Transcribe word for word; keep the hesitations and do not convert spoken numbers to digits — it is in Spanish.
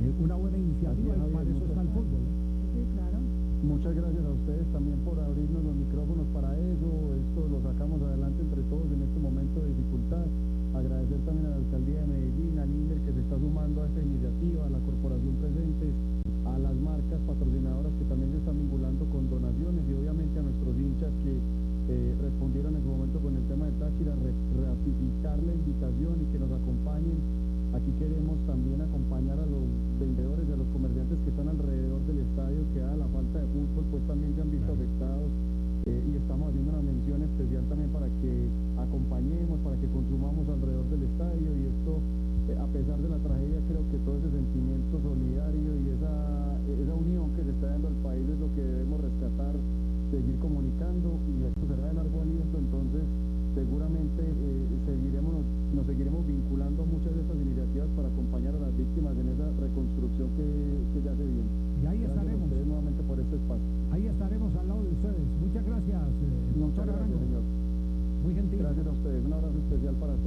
eh, una buena iniciativa y para eso está el fútbol. Sí, claro. Muchas gracias a ustedes también por abrirnos los micrófonos para eso. Esto lo sacamos adelante entre todos en este momento de dificultad. Agradecer también a la Alcaldía de Medellín, al INDER que se está sumando a esta iniciativa, a la Corporación Presentes, a las marcas patrocinadoras que también se están vinculando con donaciones y obviamente a nuestros hinchas que eh, respondieron en su momento con el tema de Táchira, re, ratificar la invitación y que nos acompañen. Aquí queremos también acompañar a los vendedores y a los comerciantes que están alrededor del estadio, que a la falta de fútbol pues también se han visto afectados, eh, y estamos haciendo una mención especial también para que acompañemos, para que consumamos alrededor del estadio, y esto, eh, a pesar de la tragedia, creo que todo ese sentimiento solidario y esa, esa unión que se está dando al país es lo que debemos rescatar, seguir comunicando, y esto será de largo aliento. Entonces seguramente eh, seguiremos, nos, nos seguiremos vinculando a muchas de estas iniciativas para acompañar a las víctimas en esa reconstrucción que, que ya se viene. Y ahí gracias estaremos. a ustedes nuevamente por este espacio. Ahí estaremos al lado de ustedes. Muchas gracias, eh, Muchas gracias, Arango. señor. Muy gentil. Gracias a ustedes. Un abrazo especial para todos.